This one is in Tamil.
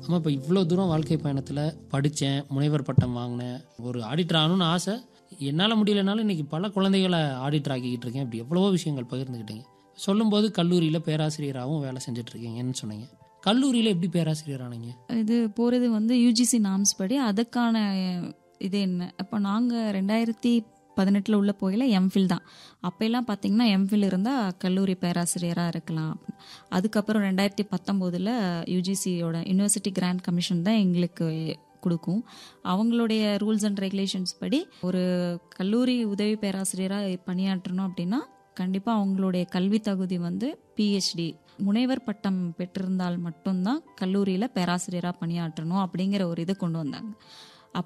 ஆமாம், இப்போ இவ்வளோ தூரம் வாழ்க்கை பயணத்தில் படித்தேன், முனைவர் பட்டம் வாங்கினேன், ஒரு ஆடிட்டர் ஆகணும்னு ஆசை, என்னால் முடியலனாலும் இன்றைக்கி பல குழந்தைகளை ஆடிட்டர் ஆக்கிக்கிட்டு இருக்கேன். இப்படி எவ்வளவோ விஷயங்கள் பகிர்ந்துக்கிட்டீங்க. சொல்லும்போது கல்லூரியில் பேராசிரியராகவும் வேலை செஞ்சிட்ருக்கீங்கன்னு சொன்னீங்க. கல்லூரியில் எப்படி பேராசிரியர் ஆனீங்க? இது போகிறது வந்து யூஜிசி நாம்ஸ் படி. அதுக்கான இது என்ன, அப்போ நாங்கள் 2018 உள்ள போயில எம்ஃபில் தான். அப்போல்லாம் பார்த்தீங்கன்னா எம்ஃபில் இருந்தால் கல்லூரி பேராசிரியராக இருக்கலாம். அதுக்கப்புறம் 2019 யூஜிசியோட யூனிவர்சிட்டி கிராண்ட் கமிஷன் தான் எங்களுக்கு கொடுக்கும். அவங்களுடைய ரூல்ஸ் அண்ட் ரெகுலேஷன்ஸ் படி ஒரு கல்லூரி உதவி பேராசிரியராக பணியாற்றணும் அப்படின்னா கண்டிப்பாக அவங்களுடைய கல்வி தகுதி வந்து பிஹெச்டி முனைவர் பட்டம் பெற்றிருந்தால் மட்டும்தான் கல்லூரியில் பேராசிரியராக பணியாற்றணும் அப்படிங்கிற ஒரு இது கொண்டு வந்தாங்க.